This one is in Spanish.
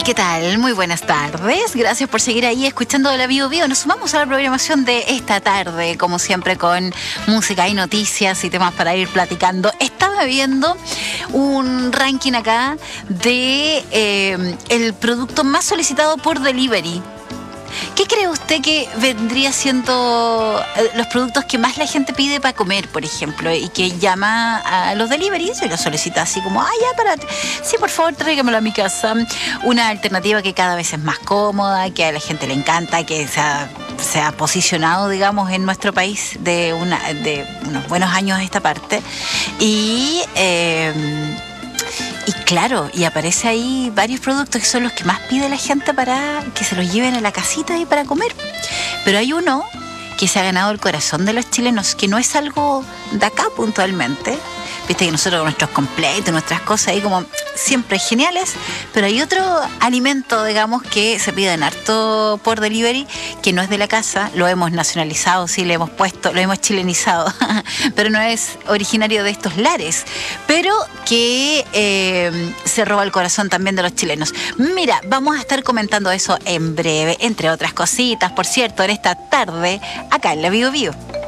¿Qué tal? Muy buenas tardes. Gracias por seguir ahí escuchando la Bio Bio. Nos sumamos a la programación de esta tarde, como siempre, con música y noticias y temas para ir platicando. Estaba viendo un ranking acá de el producto más solicitado por delivery. ¿Qué cree usted que vendría siendo los productos que más la gente pide para comer, por ejemplo, y que llama a los deliveries y los solicita así como, sí, por favor, tráigamelo a mi casa? Una alternativa que cada vez es más cómoda, que a la gente le encanta, que se ha posicionado, digamos, en nuestro país de unos buenos años a esta parte. Y claro, y aparece ahí varios productos que son los que más pide la gente para que se los lleven a la casita y para comer. Pero hay uno que se ha ganado el corazón de los chilenos, que no es algo de acá puntualmente. Viste que nosotros con nuestros completos, nuestras cosas ahí como siempre geniales, pero hay otro alimento, digamos, que se pide en harto por delivery, que no es de la casa, lo hemos nacionalizado, sí, le hemos puesto, lo hemos chilenizado, pero no es originario de estos lares, pero que se roba el corazón también de los chilenos. Mira, vamos a estar comentando eso en breve, entre otras cositas, por cierto, en esta tarde, acá en la Bio Bio.